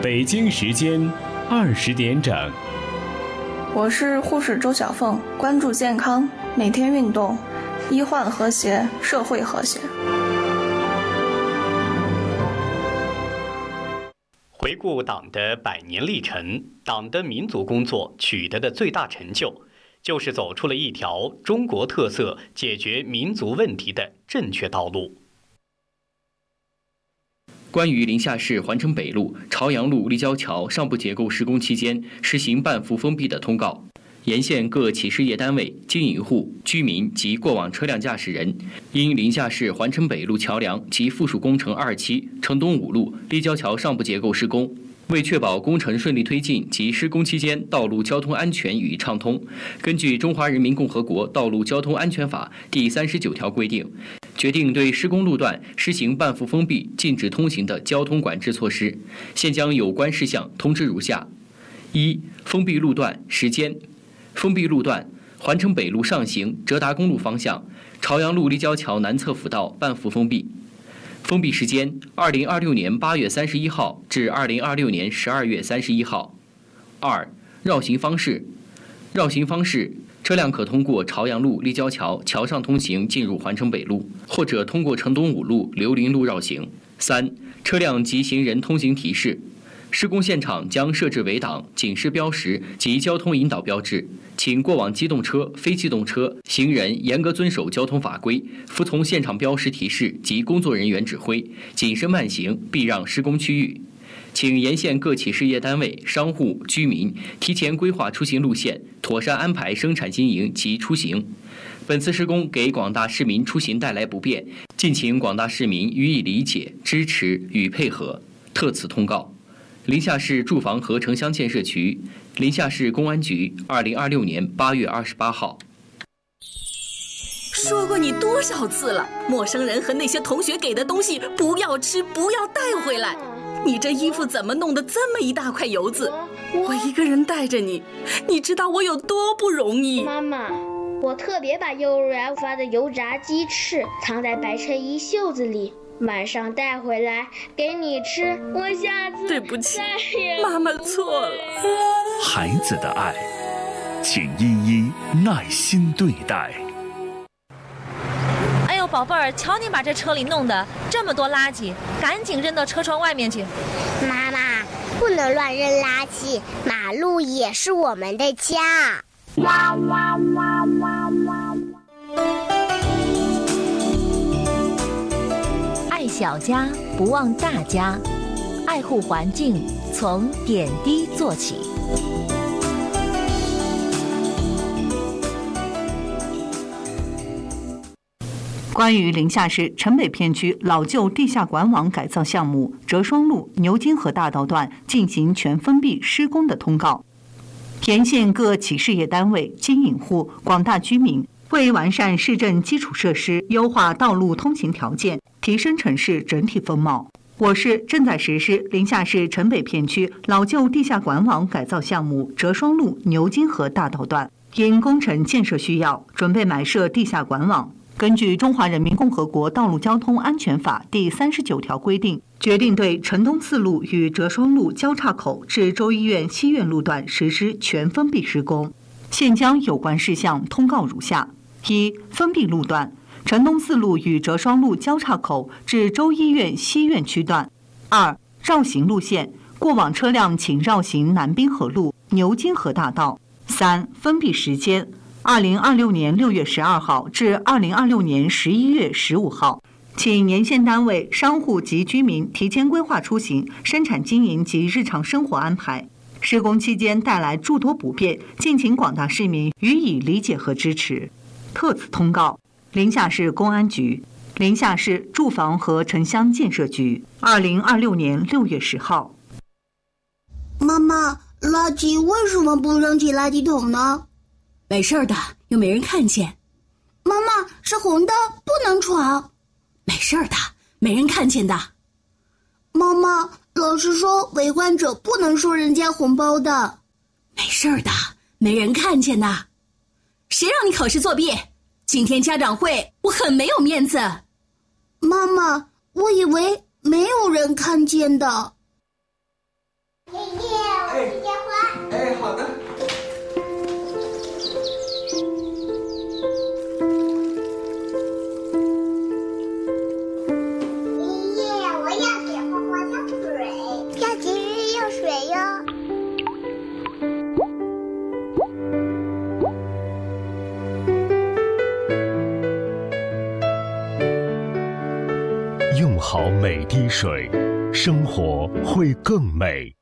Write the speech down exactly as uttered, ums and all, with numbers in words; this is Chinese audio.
北京时间二十点整。 我是护士周小凤，关注健康，每天运动，医患和谐，社会和谐。 回顾党的百年历程，党的民族工作取得的最大成就，就是走出了一条中国特色解决民族问题的正确道路。 关于临夏市环城北路、朝阳路立交桥上部结构施工期间实行半幅封闭的通告，沿线各企事业单位、经营户、居民及过往车辆驾驶人，因临夏市环城北路桥梁及附属工程二期、城东五路立交桥上部结构施工，为确保工程顺利推进及施工期间道路交通安全与畅通，根据《中华人民共和国道路交通安全法》第三十九条规定，决定对施工路段施行半幅封闭、禁止通行的交通管制措施。现将有关事项通知如下：一、封闭路段时间。封闭路段：环城北路上行浙达公路方向，朝阳路立交桥南侧辅道半幅封闭。封闭时间：二零二六年八月三十一号至二零二六年十二月三十一号。二、绕行方式。绕行方式：车辆可通过朝阳路立交桥桥上通行进入环城北路，或者通过城东五路刘林路绕行。三、车辆及行人通行提示。施工现场将设置围挡、警示标识及交通引导标志，请过往机动车、非机动车、行人严格遵守交通法规，服从现场标识提示及工作人员指挥，谨慎慢行，避让施工区域。请沿线各企事业单位、商户、居民提前规划出行路线，妥善安排生产经营及出行。本次施工给广大市民出行带来不便，敬请广大市民予以理解、支持与配合。特此通告。临夏市住房和城乡建设局、临夏市公安局，二零二六年八月二十八号。 说过你多少次了，陌生人和那些同学给的东西不要吃，不要带回来。你这衣服怎么弄得这么一大块油渍？我一个人带着你，你知道我有多不容易。 妈妈，我特别把幼儿园发的油炸鸡翅藏在白衬衣袖子里，晚上带回来给你吃。我下次对不起，妈妈错了。 孩子的爱，请一一耐心对待。 哎呦，宝贝儿，瞧你把这车里弄的这么多垃圾，赶紧扔到车窗外面去。 妈妈，不能乱扔垃圾，马路也是我们的家。 爱小家，不忘大家。爱护环境，从点滴做起。 关于临夏市城北片区老旧地下管网改造项目折双路牛津河大道段进行全封闭施工的通告，沿线各企事业单位、经营户、广大居民为完善市政基础设施、优化道路通行条件、提升城市整体风貌，我市正在实施临夏市城北片区老旧地下管网改造项目折双路牛津河大道段，因工程建设需要，准备埋设地下管网。根据《中华人民共和国道路交通安全法》第三十九条规定，决定对城东四路与折双路交叉口至州医院西院路段实施全封闭施工。现将有关事项通告如下：一、封闭路段，城东四路与折双路交叉口至州医院西院区段；二、绕行路线，过往车辆请绕行南滨河路、牛津河大道；三、封闭时间。二零二六年六月十二号至二零二六年十一月十五号，请沿线单位、商户及居民提前规划出行、生产经营及日常生活安排。施工期间带来诸多不便，敬请广大市民予以理解和支持。特此通告：临夏市公安局、临夏市住房和城乡建设局，二零二六年六月十号。 妈妈，垃圾为什么不扔进垃圾桶呢？ 没事的，又没人看见。 妈妈，是红灯，不能闯。 没事的，没人看见的。 妈妈，老师说围观者不能收人家红包的。 没事的，没人看见的。谁让你考试作弊？今天家长会，我很没有面子。 妈妈，我以为没有人看见的。 好每滴水，生活会更美。